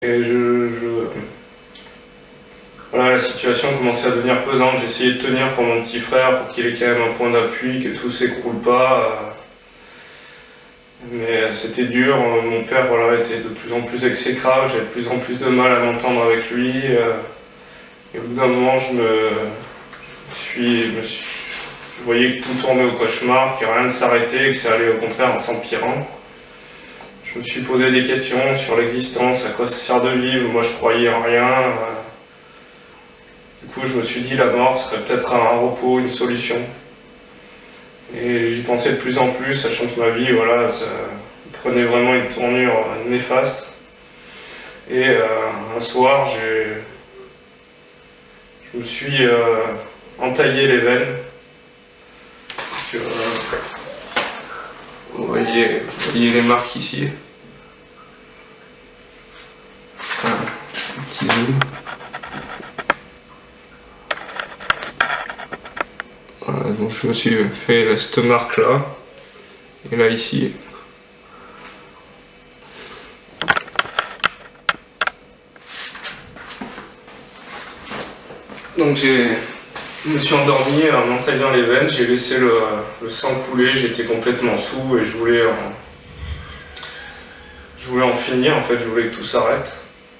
Et voilà, la situation commençait à devenir pesante. J'essayais de tenir pour mon petit frère, pour qu'il ait quand même un point d'appui, que tout s'écroule pas. Mais c'était dur. Mon père était de plus en plus exécrable. J'avais de plus en plus de mal à m'entendre avec lui. Et au bout d'un moment, je voyais que tout tournait au cauchemar, que rien ne s'arrêtait, que ça allait au contraire en s'empirant. Je me suis posé des questions sur l'existence, à quoi ça sert de vivre. Moi, je croyais en rien. Du coup, je me suis dit la mort serait peut-être un repos, une solution. Et j'y pensais de plus en plus, sachant que ma vie, ça prenait vraiment une tournure néfaste. Et un soir, je me suis entaillé les veines. Donc, vous voyez les marques ici. Un petit zoom. Voilà, donc je me suis fait cette marque là. Et là ici. Donc je me suis endormi en m'entaillant les veines, j'ai laissé le sang couler, j'étais complètement saoul et je voulais en finir, en fait, je voulais que tout s'arrête.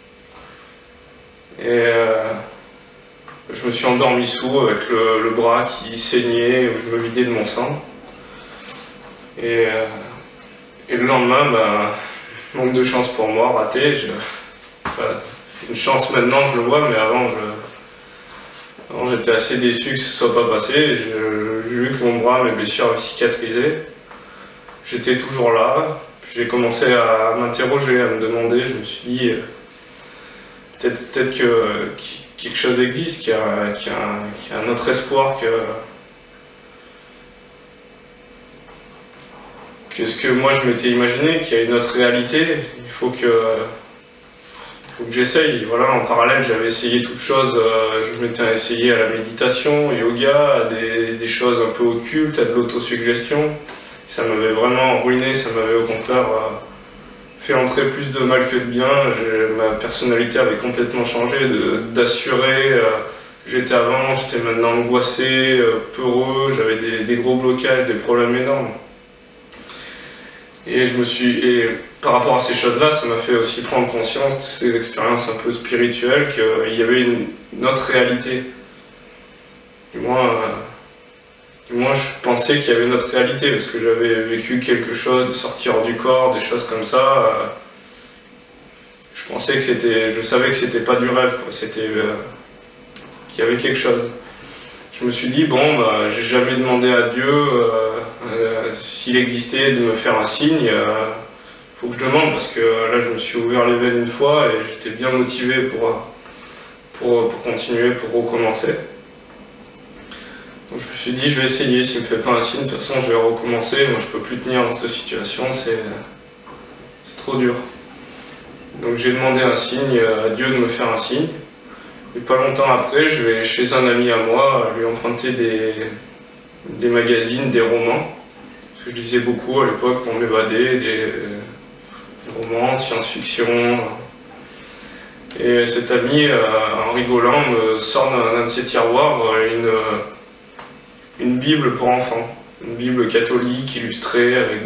Et je me suis endormi sourd avec le bras qui saignait, où je me vidais de mon sang. Et le lendemain, manque de chance pour moi, raté. Une chance maintenant, je le vois, mais avant j'étais assez déçu que ce soit pas passé. J'ai vu que mon bras, mes blessures avaient cicatrisé. J'étais toujours là. Puis j'ai commencé à m'interroger, à me demander. Je me suis dit, peut-être que quelque chose existe, qu'il y a un autre espoir que ce que moi je m'étais imaginé, qu'il y a une autre réalité. Il faut que j'essaye. Voilà, en parallèle, j'avais essayé toutes choses. Je m'étais essayé à la méditation, au yoga, à des choses un peu occultes, à de l'autosuggestion. Ça m'avait vraiment ruiné, ça m'avait au contraire fait entrer plus de mal que de bien. Ma personnalité avait complètement changé, d'assurer que j'étais avant, j'étais maintenant angoissé, peureux, j'avais des gros blocages, des problèmes énormes. Et par rapport à ces choses-là, ça m'a fait aussi prendre conscience de ces expériences un peu spirituelles, qu'il y avait une autre réalité. Du moins, je pensais qu'il y avait une autre réalité, parce que j'avais vécu quelque chose, des sorties hors du corps, des choses comme ça. Je savais que c'était pas du rêve, quoi. Qu'il y avait quelque chose. Je me suis dit, j'ai jamais demandé à Dieu s'il existait de me faire un signe. Faut que je demande, parce que là je me suis ouvert les veines une fois et j'étais bien motivé pour continuer, pour recommencer. Donc je me suis dit, je vais essayer, s'il me fait pas un signe, de toute façon je vais recommencer. Moi je peux plus tenir dans cette situation, c'est trop dur. Donc j'ai demandé un signe à Dieu de me faire un signe. Et pas longtemps après, je vais chez un ami à moi lui emprunter des magazines, des romans. Parce que je lisais beaucoup à l'époque pour m'évader, des romans, science-fiction. Et cet ami, en rigolant, me sort d'un de ses tiroirs une Bible pour enfants. Une Bible catholique illustrée avec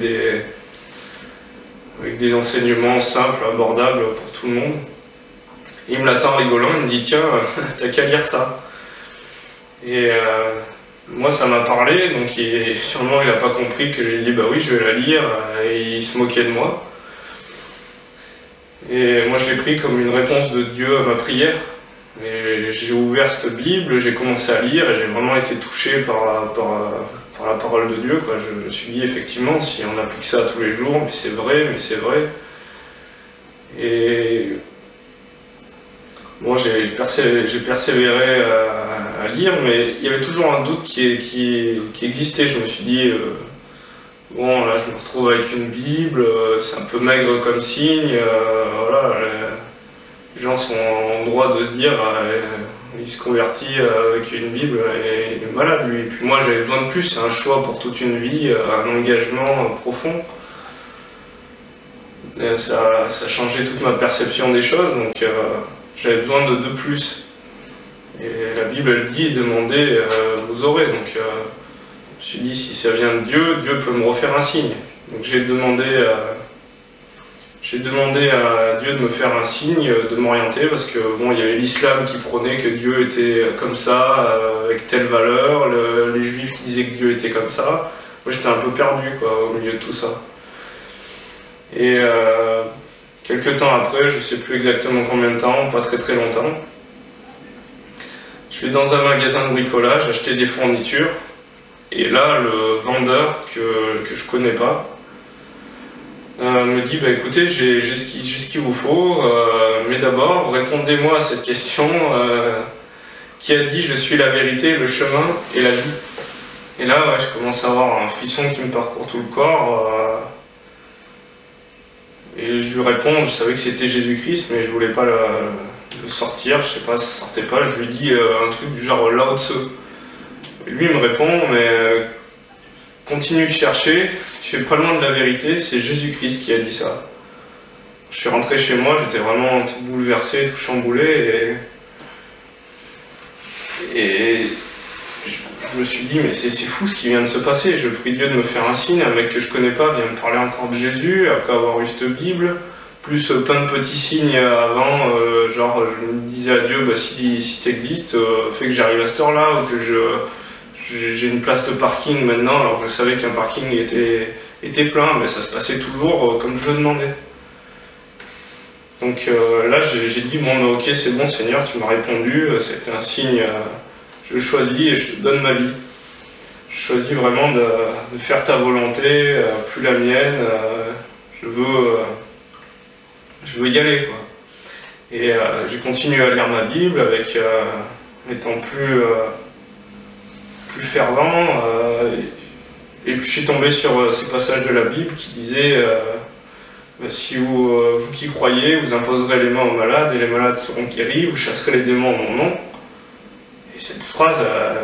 des enseignements simples, abordables pour tout le monde. Il me l'attend rigolant, il me dit, tiens, t'as qu'à lire ça. Et moi ça m'a parlé, donc sûrement il n'a pas compris que j'ai dit bah oui je vais la lire, et il se moquait de moi. Et moi je l'ai pris comme une réponse de Dieu à ma prière. Et j'ai ouvert cette Bible, j'ai commencé à lire et j'ai vraiment été touché par la parole de Dieu, quoi. Je me suis dit effectivement, si on applique ça tous les jours, mais c'est vrai. Et bon, j'ai persévéré à lire, mais il y avait toujours un doute qui existait. Je me suis dit, là je me retrouve avec une Bible, c'est un peu maigre comme signe, les gens sont en droit de se dire, il se convertit avec une Bible et il est malade lui. Et puis moi j'avais besoin de plus, c'est un choix pour toute une vie, un engagement profond. Ça changeait toute ma perception des choses, donc j'avais besoin de plus. Et la Bible, elle dit, demandez, vous aurez. Donc je me suis dit, si ça vient de Dieu, Dieu peut me refaire un signe. Donc j'ai demandé à Dieu de me faire un signe, de m'orienter, parce que bon, il y avait l'islam qui prônait que Dieu était comme ça, avec telle valeur, les juifs qui disaient que Dieu était comme ça. Moi j'étais un peu perdu quoi, au milieu de tout ça. Et quelques temps après, je ne sais plus exactement combien de temps, pas très très longtemps, je vais dans un magasin de bricolage acheter des fournitures, et là le vendeur que je connais pas me dit bah écoutez, j'ai ce qu'il vous faut, mais d'abord répondez-moi à cette question qui a dit je suis la vérité, le chemin et la vie. Et là ouais, je commence à avoir un frisson qui me parcourt tout le corps. Et je lui réponds, je savais que c'était Jésus-Christ, mais je voulais pas le sortir, je sais pas, ça sortait pas. Je lui dis un truc du genre Lao Tse. Et lui il me répond, mais continue de chercher, tu es pas loin de la vérité, c'est Jésus-Christ qui a dit ça. Je suis rentré chez moi, j'étais vraiment tout bouleversé, tout chamboulé, et je me suis dit, mais c'est fou ce qui vient de se passer. Je prie Dieu de me faire un signe, un mec que je connais pas vient me parler encore de Jésus, après avoir eu cette Bible, plus plein de petits signes avant, genre je me disais à Dieu, bah, si t'existes, fais que j'arrive à cette heure-là, ou que j'ai une place de parking maintenant, alors que je savais qu'un parking était plein, mais ça se passait toujours comme je le demandais. Donc là j'ai dit, bon bah, ok c'est bon Seigneur, tu m'as répondu, c'était un signe, je choisis et je te donne ma vie. Je choisis vraiment de faire ta volonté, plus la mienne, je veux y aller quoi. Et j'ai continué à lire ma Bible avec étant plus fervent, et puis je suis tombé sur ces passages de la Bible qui disaient si vous qui croyez, vous imposerez les mains aux malades et les malades seront guéris, vous chasserez les démons en mon nom. Et cette phrase,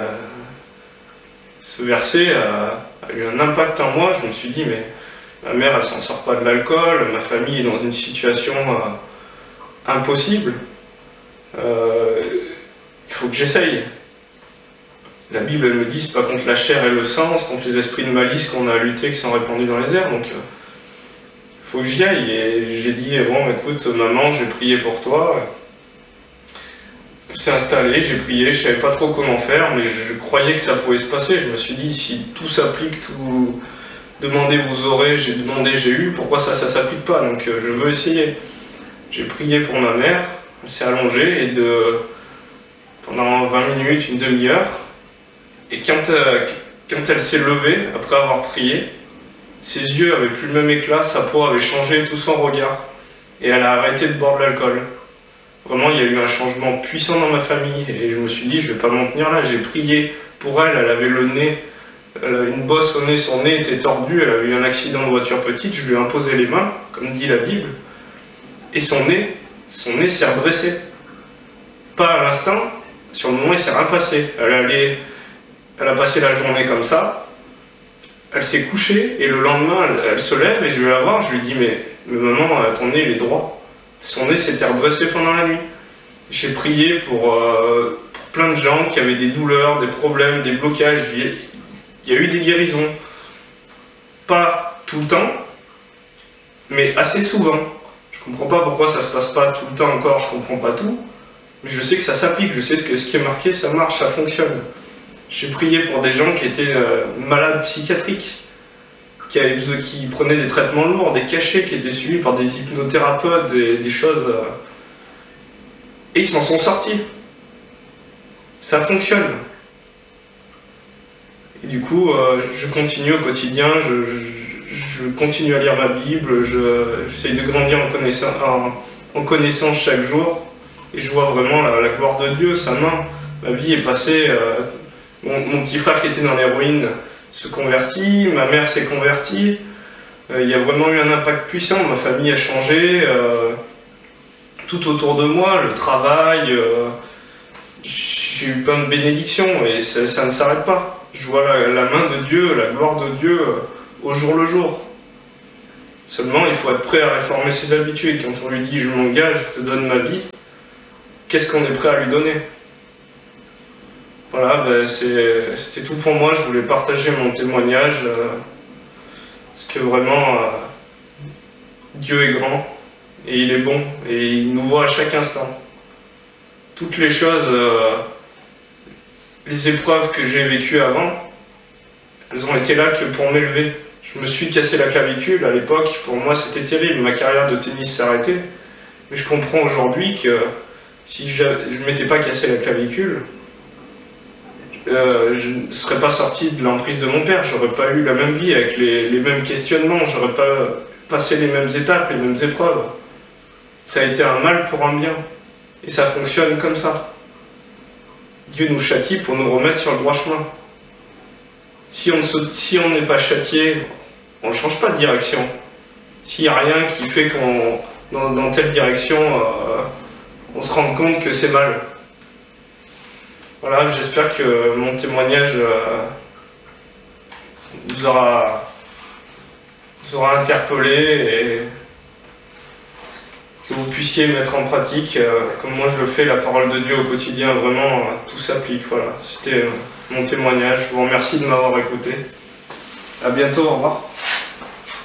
ce verset a eu un impact en moi. Je me suis dit, mais ma mère elle s'en sort pas de l'alcool, ma famille est dans une situation impossible, il faut que j'essaye. La Bible elle me dit, c'est pas contre la chair et le sang, c'est contre les esprits de malice qu'on a à lutter qui sont répandus dans les airs, donc faut que j'y aille. Et j'ai dit, bon écoute maman, je vais prier pour toi. Elle s'est installée, j'ai prié, je savais pas trop comment faire, mais je croyais que ça pouvait se passer. Je me suis dit, si tout s'applique, tout demandez vous aurez, j'ai demandé j'ai eu, pourquoi ça s'applique pas? Donc je veux essayer. J'ai prié pour ma mère, elle s'est allongée, et pendant 20 minutes, une demi-heure, et quand elle s'est levée, après avoir prié, ses yeux avaient plus le même éclat, sa peau avait changé, tout son regard, et elle a arrêté de boire de l'alcool. Vraiment, il y a eu un changement puissant dans ma famille, et je me suis dit, je vais pas m'en tenir là. J'ai prié pour elle, elle avait le nez, une bosse au nez, son nez était tordu, elle avait eu un accident de voiture petite, je lui ai imposé les mains, comme dit la Bible, et son nez s'est redressé. Pas à l'instant, sur le moment il s'est rien passé. Elle a passé la journée comme ça, elle s'est couchée, et le lendemain, elle se lève, et je vais la voir, je lui dis, mais maman, ton nez il est droit. Son nez s'était redressé pendant la nuit. J'ai prié pour plein de gens qui avaient des douleurs, des problèmes, des blocages. Il y a eu des guérisons. Pas tout le temps, mais assez souvent. Je comprends pas pourquoi ça se passe pas tout le temps encore, je comprends pas tout. Mais je sais que ça s'applique, je sais que ce qui est marqué, ça marche, ça fonctionne. J'ai prié pour des gens qui étaient malades psychiatriques, qui prenaient des traitements lourds, des cachets, qui étaient suivis par des hypnothérapeutes, des choses... et ils s'en sont sortis. Ça fonctionne. Et du coup, je continue au quotidien, je continue à lire ma Bible, j'essaye de grandir en connaissance chaque jour, et je vois vraiment la gloire de Dieu, sa main. Ma vie est passée... mon petit frère qui était dans l'héroïne se convertit, ma mère s'est convertie, il y a vraiment eu un impact puissant, ma famille a changé, tout autour de moi, le travail, j'ai eu plein de bénédictions et ça ne s'arrête pas. Je vois la main de Dieu, la gloire de Dieu au jour le jour. Seulement, il faut être prêt à réformer ses habitudes. Quand on lui dit « je m'engage, je te donne ma vie », qu'est-ce qu'on est prêt à lui donner? Voilà, c'était tout pour moi. Je voulais partager mon témoignage. Parce que vraiment, Dieu est grand, et il est bon, et il nous voit à chaque instant. Toutes les choses, les épreuves que j'ai vécues avant, elles ont été là que pour m'élever. Je me suis cassé la clavicule, à l'époque, pour moi c'était terrible, ma carrière de tennis s'est arrêtée. Mais je comprends aujourd'hui que si je ne m'étais pas cassé la clavicule, je ne serais pas sorti de l'emprise de mon père, j'aurais pas eu la même vie avec les mêmes questionnements, j'aurais pas passé les mêmes étapes, les mêmes épreuves. Ça a été un mal pour un bien. Et ça fonctionne comme ça. Dieu nous châtie pour nous remettre sur le droit chemin. Si on n'est pas châtié, on ne change pas de direction. S'il n'y a rien qui fait qu'on, dans telle direction, on se rende compte que c'est mal. Voilà, j'espère que mon témoignage vous aura interpellé et que vous puissiez mettre en pratique, comme moi je le fais, la parole de Dieu au quotidien, vraiment, tout s'applique. Voilà, c'était mon témoignage. Je vous remercie de m'avoir écouté. À bientôt, au revoir.